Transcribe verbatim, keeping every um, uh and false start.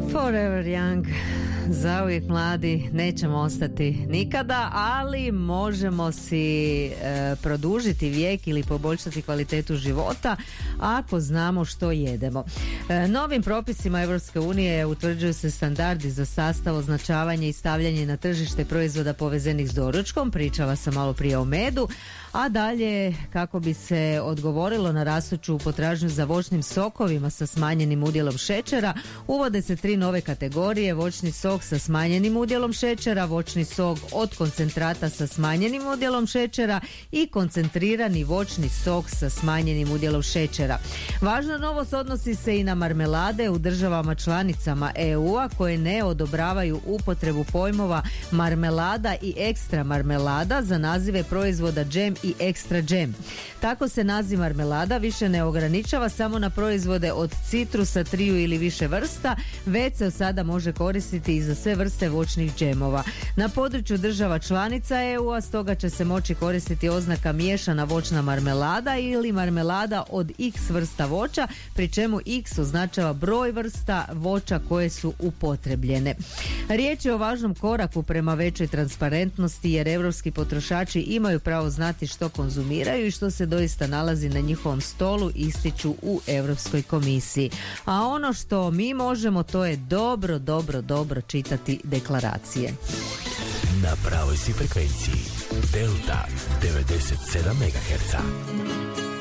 Forever young, zauvijek mladi, nećemo ostati nikada, ali možemo si e, produžiti vijek ili poboljšati kvalitetu života ako znamo što jedemo. E, novim propisima Europske unije utvrđuju se standardi za sastav, označavanje i stavljanje na tržište proizvoda povezanih s doručkom, pričala sam malo prije o medu, a dalje kako bi se odgovorilo na rastuću potražnju za voćnim sokovima sa smanjenim udjelom šećera, uvode se tri nove kategorije: voćni sok sa smanjenim udjelom šećera, voćni sok od koncentrata sa smanjenim udjelom šećera i koncentrirani voćni sok sa smanjenim udjelom šećera. Važna novost odnosi se i na marmelade u državama članicama E U-a koje ne odobravaju upotrebu pojmova marmelada i ekstra marmelada za nazive proizvoda džem i ekstra džem. Tako se naziv marmelada više ne ograničava samo na proizvode od citrusa, triju ili više vrsta, već se od sada može koristiti i za sve vrste voćnih džemova. Na području država članica E U-a stoga će se moći koristiti oznaka miješana voćna marmelada ili marmelada od X vrsta voća, pri čemu X označava broj vrsta voća koje su upotrebljene. Riječ je o važnom koraku prema većoj transparentnosti jer europski potrošači imaju pravo znati što konzumiraju i što se doista nalazi na njihovom stolu, ističu u Europskoj komisiji. A ono što mi možemo, to je dobro, dobro, dobro čitati deklaracije. Na pravoj si frekvenciji Delta devedeset sedam megaherca.